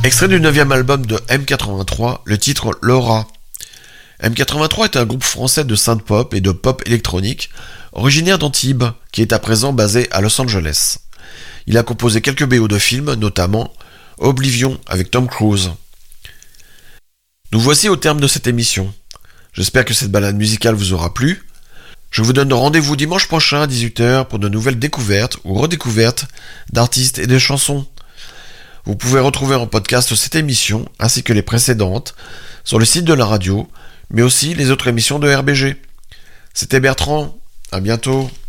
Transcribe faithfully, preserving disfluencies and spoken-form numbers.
Extrait du neuvième album de M quatre-vingt-trois, le titre Laura. M quatre-vingt-trois est un groupe français de synth-pop et de pop électronique, originaire d'Antibes, qui est à présent basé à Los Angeles. Il a composé quelques B O de films, notamment Oblivion avec Tom Cruise. Nous voici au terme de cette émission. J'espère que cette balade musicale vous aura plu. Je vous donne rendez-vous dimanche prochain à dix-huit heures pour de nouvelles découvertes ou redécouvertes d'artistes et de chansons. Vous pouvez retrouver en podcast cette émission ainsi que les précédentes sur le site de la radio, mais aussi les autres émissions de R B G. C'était Bertrand, à bientôt.